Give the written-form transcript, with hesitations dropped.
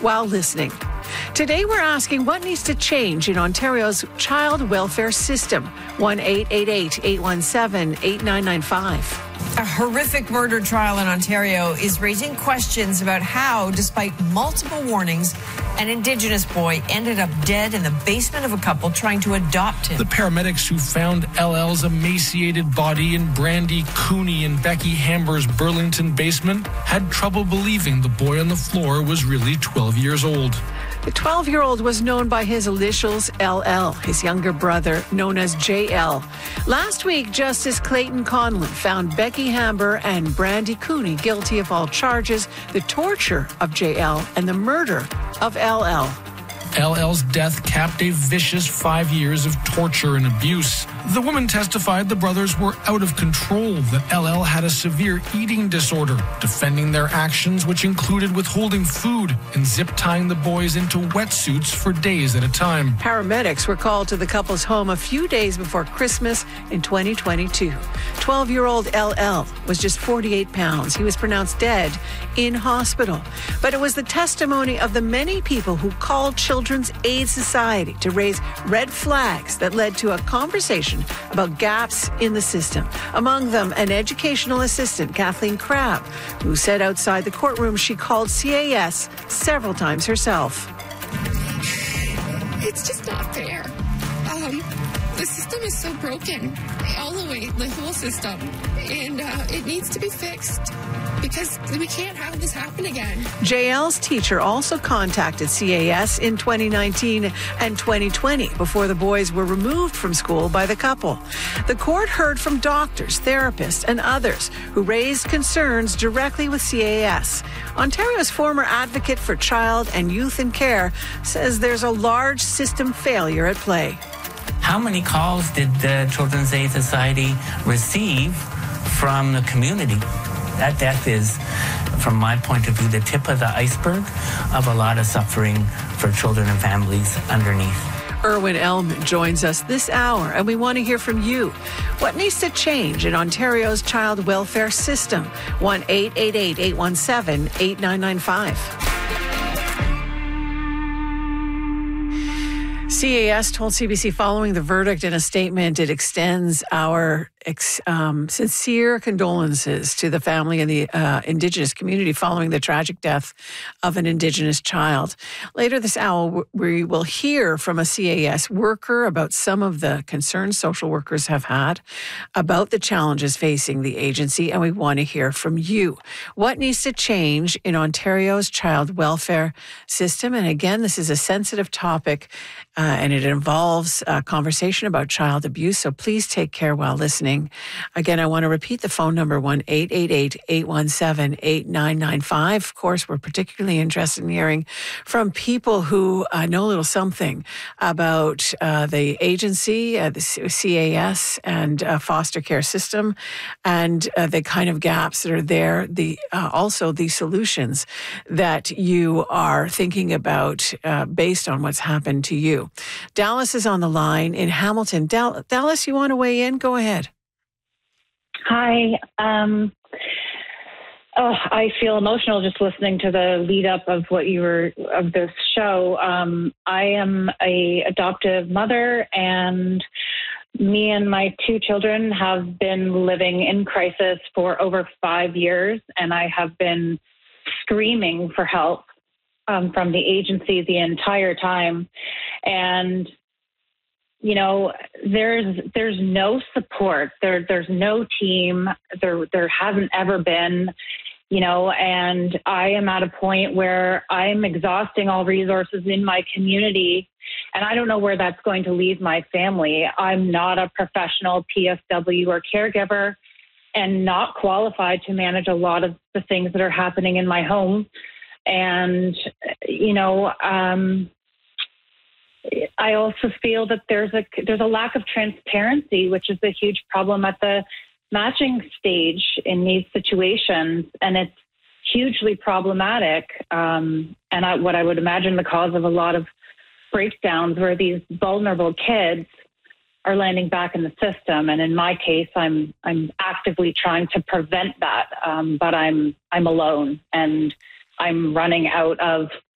while listening. Today we're asking what needs to change in Ontario's child welfare system. 1-888-817-8995. A horrific murder trial in Ontario is raising questions about how, despite multiple warnings, an Indigenous boy ended up dead in the basement of a couple trying to adopt him. The paramedics who found LL's emaciated body in Brandy Cooney and Becky Hamber's Burlington basement had trouble believing the boy on the floor was really 12 years old. The 12-year-old was known by his initials LL, his younger brother known as JL. Last week, Justice Clayton Conlon found Becky Hamber and Brandy Cooney guilty of all charges, the torture of JL and the murder of LL. LL's death capped a vicious 5 years of torture and abuse. The woman testified the brothers were out of control, that LL had a severe eating disorder, defending their actions, which included withholding food and zip-tying the boys into wetsuits for days at a time. Paramedics were called to the couple's home a few days before Christmas in 2022. 12-year-old LL was just 48 pounds. He was pronounced dead in hospital. But it was the testimony of the many people who called Children's Aid Society to raise red flags that led to a conversation about gaps in the system. Among them, an educational assistant, Kathleen Crabb, who said outside the courtroom she called CAS several times herself. It's just not fair. The system is so broken, all the way, the whole system, and it needs to be fixed because we can't have this happen again. JL's teacher also contacted CAS in 2019 and 2020 before the boys were removed from school by the couple. The court heard from doctors, therapists, and others who raised concerns directly with CAS. Ontario's former advocate for child and youth in care says there's a large system failure at play. How many calls did the Children's Aid Society receive from the community? That death is, from my point of view, the tip of the iceberg of a lot of suffering for children and families underneath. Erwin Elman joins us this hour, and we want to hear from you. What needs to change in Ontario's child welfare system? 1-888-817-8995. CAS told CBC following the verdict in a statement it extends our sincere condolences to the family and the Indigenous community following the tragic death of an Indigenous child. Later this hour, we will hear from a CAS worker about some of the concerns social workers have had about the challenges facing the agency, and we want to hear from you. What needs to change in Ontario's child welfare system? And again, this is a sensitive topic, and it involves a conversation about child abuse, so please take care while listening. Again, I want to repeat the phone number, 1-888-817-8995. Of course, we're particularly interested in hearing from people who know a little something about the agency, the CAS, and foster care system, and the kind of gaps that are there, also the solutions that you are thinking about based on what's happened to you. Dallas is on the line in Hamilton. Dallas, you want to weigh in? Go ahead. Hi. I feel emotional just listening to the lead up of this show. I am a adoptive mother, and me and my two children have been living in crisis for over 5 years, and I have been screaming for help from the agency the entire time. And you know, there's no support. There's no team. There hasn't ever been, you know, and I am at a point where I'm exhausting all resources in my community, and I don't know where that's going to leave my family. I'm not a professional PSW or caregiver and not qualified to manage a lot of the things that are happening in my home. And, you know, I also feel that there's a lack of transparency, which is a huge problem at the matching stage in these situations, and it's hugely problematic. What I would imagine the cause of a lot of breakdowns where these vulnerable kids are landing back in the system. And in my case, I'm actively trying to prevent that, but I'm alone, and I'm running out of